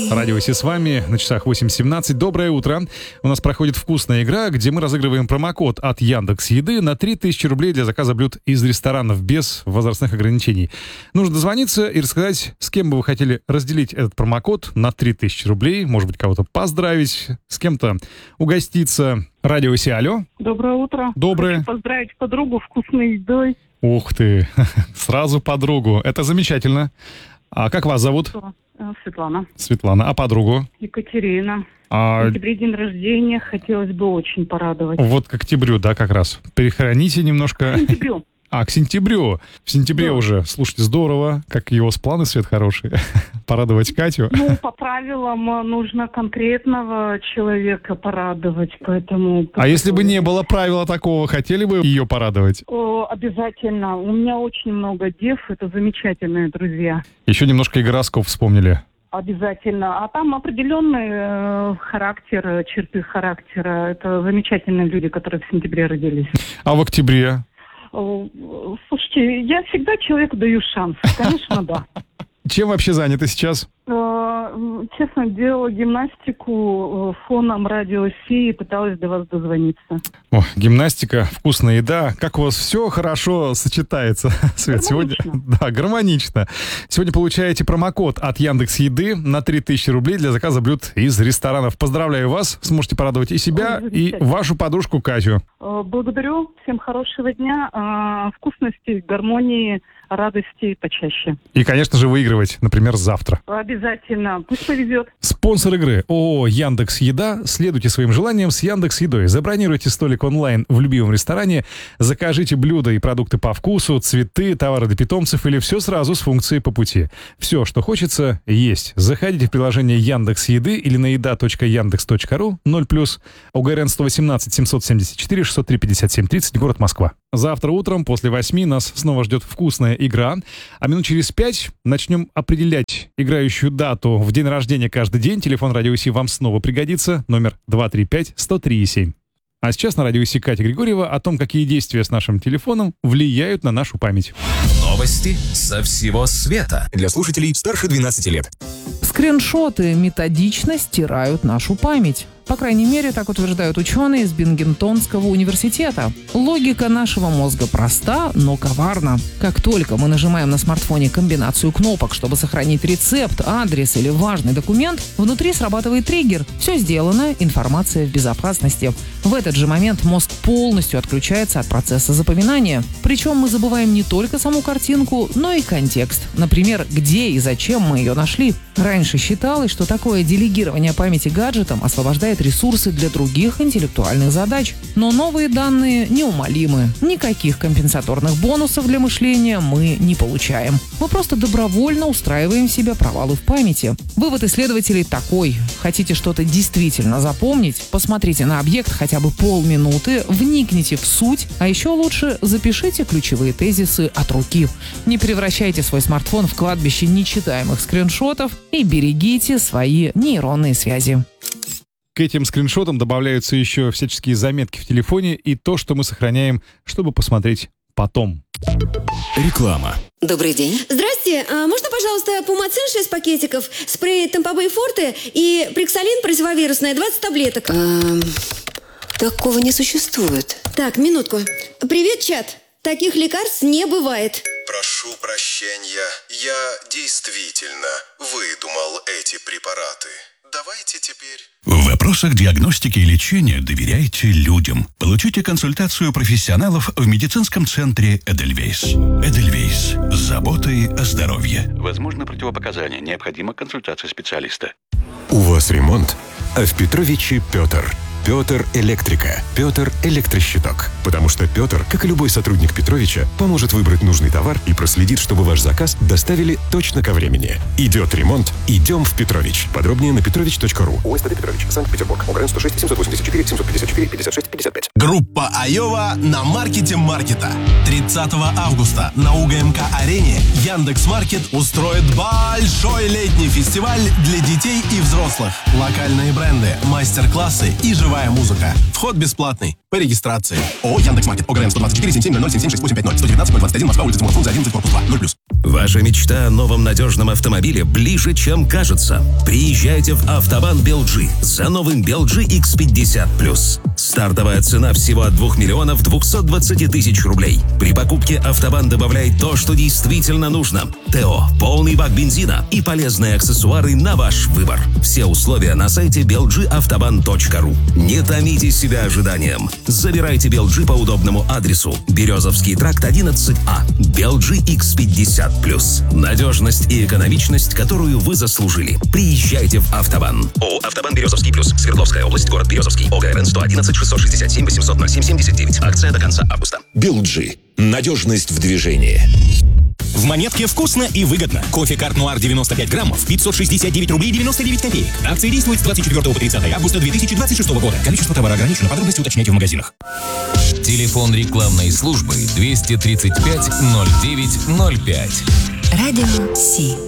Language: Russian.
Радио Си с вами, на часах 8:17. Доброе утро. У нас проходит вкусная игра, где мы разыгрываем промокод от Яндекс.Еды на 3000 рублей для заказа блюд из ресторанов без возрастных ограничений. Нужно дозвониться и рассказать, с кем бы вы хотели разделить этот промокод на 3000 рублей. Может быть, кого-то поздравить, с кем-то угоститься. Радио Си, алло. Доброе утро. Доброе. Хочу поздравить подругу вкусной едой. Ух ты, сразу подругу. Это замечательно. А как вас зовут? Светлана. Светлана. А подругу? Екатерина. В октябре день рождения, хотелось бы очень порадовать. Вот к октябрю, да, как раз. Перехороните немножко. К сентябрю. К сентябрю. В сентябре Да. уже. Слушайте, здорово. Как у вас планы, Свет, хорошие. Порадовать Катю. По правилам нужно конкретного человека порадовать, поэтому... А если бы не было правила такого, хотели бы ее порадовать? Обязательно. У меня очень много дев, это замечательные друзья. Еще немножко и гороскоп вспомнили. Обязательно. А там определенный характер, черты характера. Это замечательные люди, которые в сентябре родились. А в октябре? Слушайте, я всегда человеку даю шанс. Конечно, да. Чем вообще заняты сейчас? Честно, делала гимнастику фоном радио Си и пыталась до вас дозвониться. О, гимнастика, вкусная еда. Как у вас все хорошо сочетается, Свет, сегодня? Да, гармонично. Сегодня получаете промокод от Яндекс.Еды на 3000 рублей для заказа блюд из ресторанов. Поздравляю вас. Сможете порадовать и себя, и вашу подружку Катю. Благодарю. Всем хорошего дня. Вкусности, гармонии, радости почаще. И, конечно же, выигрывать, например, завтра. Обязательно. Пусть повезет. Спонсор игры ООО Яндекс.Еда. Следуйте своим желаниям с Яндекс.Едой. Забронируйте столик онлайн в любимом ресторане, закажите блюда и продукты по вкусу, цветы, товары для питомцев или все сразу с функцией по пути. Все, что хочется, есть. Заходите в приложение Яндекс.Еды или на еда.яндекс.ру 0+, УГРН 118 774 603 57 30, город Москва. Завтра утром после 8 нас снова ждет вкусная игра, а минут через 5 начнем определять играющую дату в день рождения каждый день. Телефон Радио Си вам снова пригодится. Номер 235-103-7. А сейчас на Радио Си Катя Григорьева о том, какие действия с нашим телефоном влияют на нашу память. Новости со всего света. Для слушателей старше 12 лет. Скриншоты методично стирают нашу память. По крайней мере, так утверждают ученые из Бингтонского университета. Логика нашего мозга проста, но коварна. Как только мы нажимаем на смартфоне комбинацию кнопок, чтобы сохранить рецепт, адрес или важный документ, внутри срабатывает триггер. Все сделано, информация в безопасности. В этот же момент мозг полностью отключается от процесса запоминания. Причем мы забываем не только саму картинку, но и контекст. Например, где и зачем мы ее нашли. Раньше считалось, что такое делегирование памяти гаджетам освобождает ресурсы для других интеллектуальных задач. Но новые данные неумолимы. Никаких компенсаторных бонусов для мышления мы не получаем. Мы просто добровольно устраиваем себе провалы в памяти. Вывод исследователей такой. Хотите что-то действительно запомнить? Посмотрите на объект хотя бы полминуты, вникните в суть, а еще лучше запишите ключевые тезисы от руки. Не превращайте свой смартфон в кладбище нечитаемых скриншотов и берегите свои нейронные связи. К этим скриншотам добавляются еще всяческие заметки в телефоне и то, что мы сохраняем, чтобы посмотреть потом. Реклама. Добрый день. Здрасте, можно, пожалуйста, пумацин 6 пакетиков, спрей Темпобей Форте и Приксалин противовирусное 20 таблеток? Такого не существует. Так, минутку. Привет, чат. Таких лекарств не бывает. Прошу прощения, я действительно выдумал эти препараты. Давайте теперь... В вопросах диагностики и лечения доверяйте людям. Получите консультацию профессионалов в медицинском центре «Эдельвейс». «Эдельвейс» с заботой о здоровье. Возможно противопоказания. Необходима консультация специалиста. У вас ремонт, а в Петровиче Петр. Петр Электрика. Петр Электрощиток. Потому что Петр, как и любой сотрудник Петровича, поможет выбрать нужный товар и проследит, чтобы ваш заказ доставили точно ко времени. Идет ремонт, идем в Петрович. Подробнее на petrovich.ru. ОСТД Петрович, Санкт-Петербург. УГРН 106 784 754 56 50. 55. Группа Айова на маркете маркета. 30 августа на УГМК-арене Яндекс.Маркет устроит большой летний фестиваль для детей и взрослых. Локальные бренды, мастер-классы и живая музыка. Вход бесплатный. По регистрации. ООО «Яндекс.Маркет». ОГРН 124 77 00 77 6850 119 021 Москва, улица Тимура Фрунзе, 11, корпус 2, 0+. Ваша мечта о новом надежном автомобиле ближе, чем кажется. Приезжайте в Автобан Белджи за новым Белджи X50+. Стартовая цена всего от 2 миллионов 220 тысяч рублей. При покупке Автобан добавляет то, что действительно нужно. ТО, полный бак бензина и полезные аксессуары на ваш выбор. Все условия на сайте belgiavtoban.ru. Не томите себя ожиданием. Забирайте Белджи по удобному адресу. Березовский тракт 11А. Белджи X50+. Надежность и экономичность, которую вы заслужили. Приезжайте в Автобан. ООО «Автобан Березовский плюс». Свердловская область, город Березовский. ОГРН 111 667 800 07 79. Акция до конца августа. Белджи. Надежность в движении. В Монетке вкусно и выгодно. Кофе Карт Нуар 95 граммов, 569 рублей 99 копеек. Акция действует с 24 по 30 августа 2026 года. Количество товара ограничено. Подробности уточняйте в магазинах. Телефон рекламной службы 235 09 05. Радио Си.